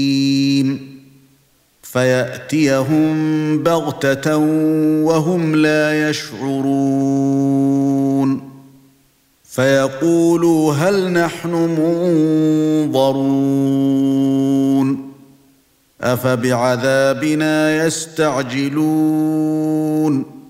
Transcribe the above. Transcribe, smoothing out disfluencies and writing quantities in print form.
فياتيهم بغته وهم لا يشعرون فيقولوا هل نحن منظرون أفبعذابنا يستعجلون